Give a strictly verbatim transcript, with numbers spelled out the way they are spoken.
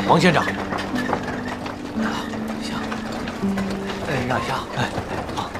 王县长。 行，哎，让一下，哎，好。